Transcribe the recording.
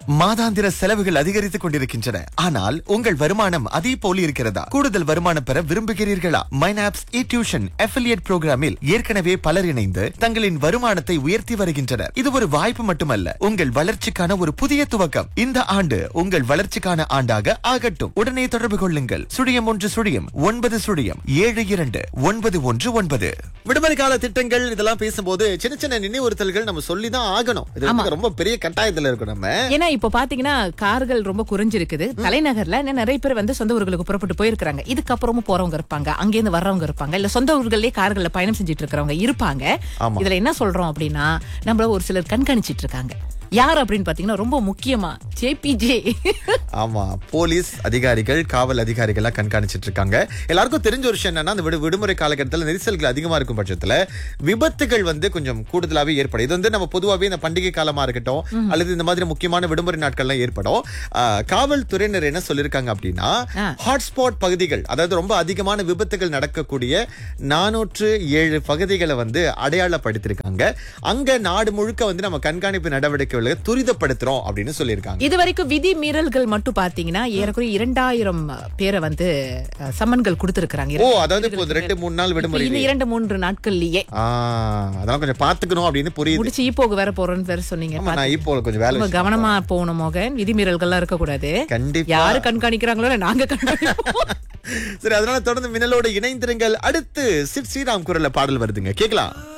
மாதாந்திர செலவுகள் அதிகரித்துக் கொண்டிருக்கின்றன. ஆனால் உங்கள் வருமானம் அதே போல் இருக்கிறதா? கூடுதல் வருமானம் பெற விரும்புகிறீர்களா? மைனாப்ஸ் இ-டியூஷன் அஃபிலியேட் புரோகிராமில் ஏற்கனவே பலர் இணைந்து தங்களின் வருமானத்தை உயர்த்தி வருகின்றனர். இது ஒரு வாய்ப்பு மட்டுமல்ல, உங்கள் வளர்ச்சிக்கான ஒரு புதிய துவக்கம். இந்த ஆண்டு உங்கள் வளர்ச்சிக்கான ஆண்டாக ஆகட்டும். உடனே தொடர்பு கொள்ளுங்கள். 0110729119. விடுமுறை கால திட்டங்கள் இதெல்லாம் பேசும்போது சின்ன சின்ன நினைவுறுத்தல்கள் நம்ம சொல்லிதான் ஆகணும். இது வந்து ரொம்ப பெரிய கட்டாயத்துல இருக்கும் நம்ம. ஏன்னா இப்ப பாத்தீங்கன்னா கார்கள் ரொம்ப குறைஞ்சிருக்குது தலைநகர்ல. நிறைய பேர் வந்து சொந்த ஊர்களுக்கு புறப்பட்டு போயிருக்காங்க. இதுக்கப்புறமும் போறவங்க இருப்பாங்க, அங்கிருந்து வர்றவங்க இருப்பாங்க, இல்ல சொந்த ஊர்களே கார்கள்ல பயணம் செஞ்சுட்டு இருக்கிறவங்க இருப்பாங்க. இதுல என்ன சொல்றோம் அப்படின்னா, நம்மள ஒரு சிலர் கண்காணிச்சிட்டு இருக்காங்க. யார் அப்படின்னு பாத்தீங்கன்னா ரொம்ப முக்கியமா ஜேபிஜே. ஆமா, போலீஸ் அதிகாரிகள், காவல் அதிகாரிகள் எல்லாம் கண்காணிச்சிட்டு இருக்காங்க. எல்லாருக்கும் தெரிஞ்ச ஒரு விஷயம் என்னன்னா, அந்த விடுமுறை காலகட்டத்தில் நெரிசல்கள் அதிகமா இருக்கும் பட்சத்துல விபத்துகள் வந்து கொஞ்சம் கூடுதலாவே ஏற்படும். இது வந்து நம்ம பொதுவாகவே இந்த பண்டிகை காலமா இருக்கட்டும் அல்லது இந்த மாதிரி முக்கியமான விடுமுறை நாட்கள்லாம் ஏற்படும். காவல்துறையினர் என்ன சொல்லிருக்காங்க அப்படின்னா, ஹாட்ஸ்பாட் பகுதிகள், அதாவது ரொம்ப அதிகமான விபத்துகள் நடக்கக்கூடிய 407 பகுதிகளை வந்து அடையாளப்படுத்திருக்காங்க. அங்க நாடு முழுக்க வந்து நம்ம கண்காணிப்பு நடவடிக்கை துரிதப்படுத்துறோம் அப்படின்னு சொல்லியிருக்காங்க. இதுவரைக்கும் விதி மீறல்கள் மட்டும் பாத்தீங்கன்னா ஏறக்குறைய 2000 பேரை வந்து சம்மன்கள் கொடுத்திருக்காங்க. அதாவது 2-3 நாள் விடுமுறை, 2-3 நாட்கள்லயே. அதெல்லாம் கொஞ்சம் பாத்துக்கணும் அப்படின்னு புரியுது. முடிச்சு ஈப்போக்கு வேற போறோம்னு வேற சொன்னீங்க. நான் ஈப்போல கொஞ்சம் வேலை கவனமா போகணும் மோகன். விதிமீறல்கள்லாம் இருக்க கூடாது. கண்டிப்பா. யாரு கண்காணிக்கிறாங்களோ நாங்க கண்காணிப்போம். சரி, அதனால தொடர்ந்து மின்னலோடு இணைந்திருங்கள். அடுத்து ஸ்ரீராம் குரல்ல பாடல் வருதுங்க, கேக்கலாம்.